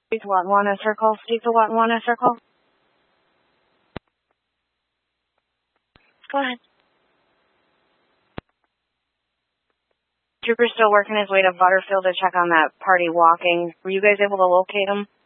Speak to Watwana Circle. Speak to Watwana Circle. Go ahead. Trooper's still working his way to Butterfield to check on that party walking. Were you guys able to locate him?